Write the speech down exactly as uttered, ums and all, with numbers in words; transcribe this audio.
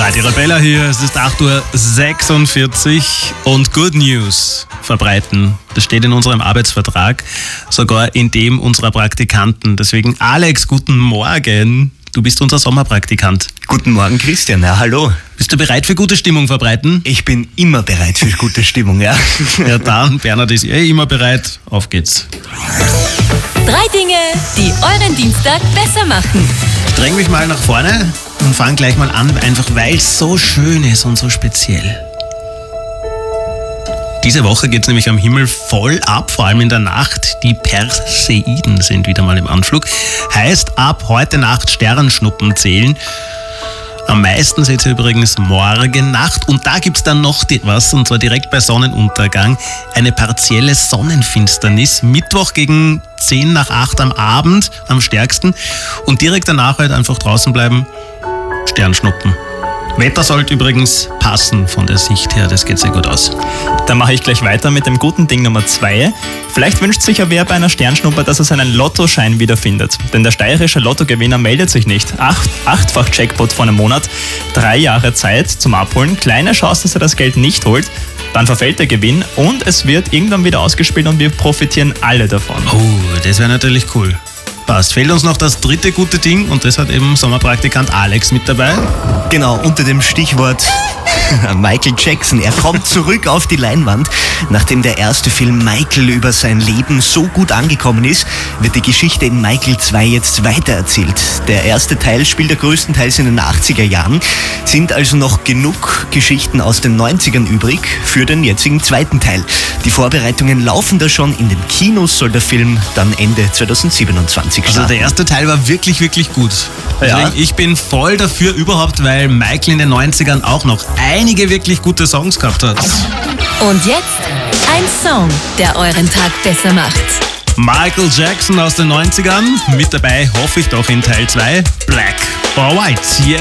Radio Arabella hier, es ist acht Uhr sechsundvierzig und Good News verbreiten. Das steht in unserem Arbeitsvertrag, sogar in dem unserer Praktikanten. Deswegen Alex, guten Morgen. Du bist unser Sommerpraktikant. Guten Morgen, Christian. Ja, hallo. Bist du bereit für gute Stimmung verbreiten? Ich bin immer bereit für gute Stimmung, ja. Ja, dann, Bernhard ist eh immer bereit. Auf geht's. Drei Dinge, die euren Dienstag besser machen. Ich dränge mich mal nach vorne und fange gleich mal an, einfach weil es so schön ist und so speziell. Diese Woche geht es nämlich am Himmel voll ab, vor allem in der Nacht. Die Perseiden sind wieder mal im Anflug. Heißt, ab heute Nacht Sternschnuppen zählen. Am meisten seht ihr übrigens morgen Nacht. Und da gibt es dann noch die, was, und zwar direkt bei Sonnenuntergang, eine partielle Sonnenfinsternis. Mittwoch gegen zehn nach acht am Abend am stärksten. Und direkt danach halt einfach draußen bleiben, Sternschnuppen. Wetter sollte übrigens passen von der Sicht her, das geht sehr gut aus. Dann mache ich gleich weiter mit dem guten Ding Nummer zwei. Vielleicht wünscht sich ja wer bei einer Sternschnuppe, dass er seinen Lottoschein wiederfindet. Denn der steirische Lottogewinner meldet sich nicht. Acht, achtfach Jackpot vor einem Monat, drei Jahre Zeit zum Abholen, kleine Chance, dass er das Geld nicht holt. Dann verfällt der Gewinn und es wird irgendwann wieder ausgespielt und wir profitieren alle davon. Oh, das wäre natürlich cool. Passt. Fehlt uns noch das dritte gute Ding und das hat eben Sommerpraktikant Alex mit dabei. Genau, unter dem Stichwort Michael Jackson. Er kommt zurück auf die Leinwand. Nachdem der erste Film Michael über sein Leben so gut angekommen ist, wird die Geschichte in Michael zwei jetzt weitererzählt. Der erste Teil spielt er größtenteils in den achtziger Jahren, sind also noch genug Geschichten aus den neunzigern übrig für den jetzigen zweiten Teil. Die Vorbereitungen laufen da schon. In den Kinos soll der Film dann Ende zweitausendsiebenundzwanzig starten. Also der erste Teil war wirklich, wirklich gut. Ja. Also ich bin voll dafür überhaupt, weil Michael in den neunzigern auch noch einige wirklich gute Songs gehabt hat. Und jetzt ein Song, der euren Tag besser macht. Michael Jackson aus den neunzigern, mit dabei hoffe ich doch in Teil zwei, Black or White. Yes.